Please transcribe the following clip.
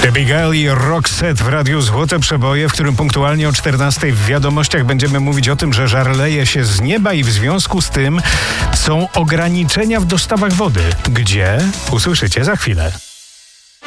Abigail i Roxette w Radiu Złote Przeboje, w którym punktualnie o 14:00 w wiadomościach będziemy mówić o tym, że żar leje się z nieba i w związku z tym są ograniczenia w dostawach wody. Gdzie? Usłyszycie za chwilę.